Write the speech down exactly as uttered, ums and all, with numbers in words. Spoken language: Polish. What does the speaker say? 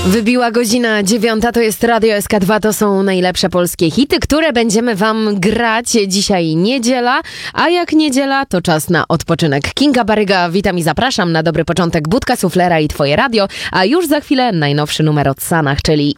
Wybiła godzina dziewiąta, to jest Radio S K dwa, to są najlepsze polskie hity, które będziemy wam grać. Dzisiaj niedziela, a jak niedziela, to czas na odpoczynek. Kinga Baryga, witam i zapraszam na dobry początek Budka Suflera i Twoje radio, a już za chwilę najnowszy numer od Sanach, czyli